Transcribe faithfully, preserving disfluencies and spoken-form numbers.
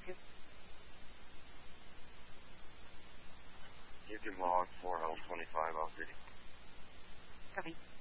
you. You can log four L twenty-five off city. Copy.